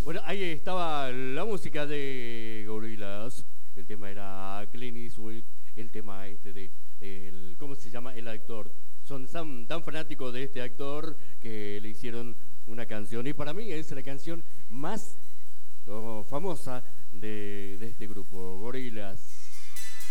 Bueno, ahí estaba la música de Gorillaz. El tema era Clint Eastwood. El tema este de ¿cómo se llama? El actor. Son tan fanáticos de este actor que le hicieron una canción. Y para mí es la canción más famosa de este grupo, Gorillaz.